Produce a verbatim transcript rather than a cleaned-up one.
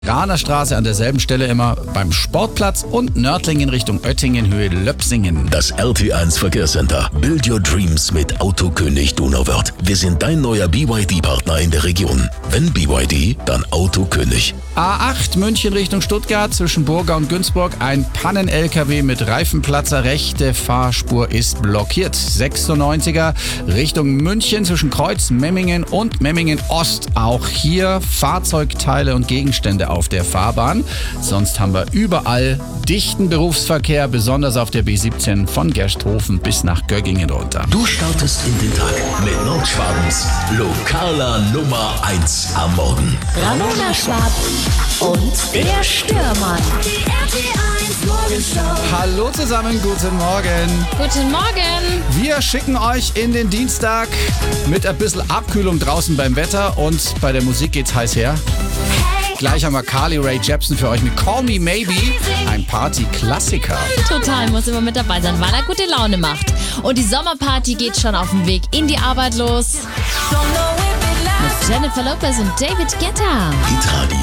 Ranerstraße an derselben Stelle immer beim Sportplatz und nördlich in Richtung Oettingen, Höhe Löpsingen. Das R T eins Verkehrscenter. Build your dreams mit Autokönig Donauwörth. Wir sind dein neuer B Y D-Partner in der Region. Wenn B Y D, dann Autokönig. A acht München Richtung Stuttgart zwischen Burga und Günzburg. Ein Pannen-L K W mit Reifenplatzer. Rechte Fahrspur ist blockiert. sechsundneunziger Richtung München zwischen Kreuz, Memmingen und Memmingen Ost. Auch hier Fahrzeugteile und Gegenstände auf der Fahrbahn. Sonst haben wir überall dichten Berufsverkehr, besonders auf der B siebzehn von Gersthofen bis nach Göggingen runter. Du startest in den Tag mit Nordschwabens lokaler Nummer eins am Morgen. Ramona Schwab und der Stürmann. Die R T eins Morgenshow. Hallo zusammen, guten Morgen. Guten Morgen. Wir schicken euch in den Dienstag mit ein bisschen Abkühlung draußen beim Wetter und bei der Musik geht's heiß her. Gleich haben wir Carly Rae Jepsen für euch mit Call Me Maybe, ein Party-Klassiker. Total, muss immer mit dabei sein, weil er gute Laune macht. Und die Sommerparty geht schon auf dem Weg in die Arbeit los. Mit Jennifer Lopez und David Guetta. Hitradio.